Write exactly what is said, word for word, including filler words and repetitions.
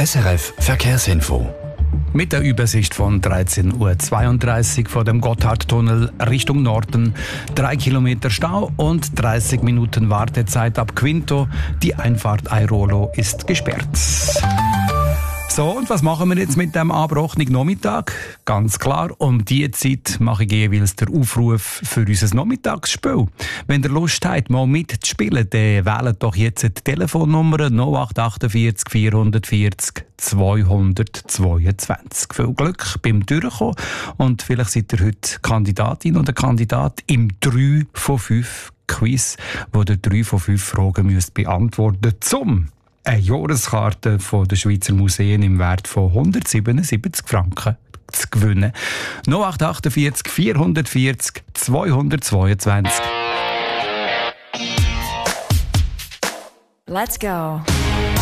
S R F Verkehrsinfo. Mit der Übersicht von dreizehn Uhr zweiunddreißig vor dem Gotthardtunnel Richtung Norden. Drei Kilometer Stau und dreißig Minuten Wartezeit ab Quinto. Die Einfahrt Airolo ist gesperrt. So, und was machen wir jetzt mit dem abgebrochenen Nachmittag? Ganz klar, um diese Zeit mache ich jeweils den Aufruf für unser Nachmittagsspiel. Wenn ihr Lust habt, mal mitzuspielen, dann wählt doch jetzt die Telefonnummer null acht achtundvierzig vierhundertvierzig zweihundertzweiundzwanzig. Viel Glück beim Durchkommen und vielleicht seid ihr heute Kandidatin oder Kandidat im drei von fünf Quiz, wo ihr drei von fünf Fragen müsst beantworten zum eine Jahreskarte von den Schweizer Museen im Wert von hundertsiebenundsiebzig Franken zu gewinnen. null acht achtundvierzig vierhundertvierzig zweihundertzweiundzwanzig. Let's go.